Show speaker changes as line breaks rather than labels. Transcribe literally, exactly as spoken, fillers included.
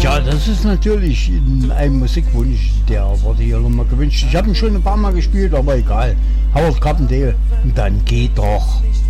Ja, das ist natürlich ein Musikwunsch, der wurde hier nochmal gewünscht. Ich habe ihn schon ein paar Mal gespielt, aber egal. Howard Carpendale, dann geht doch.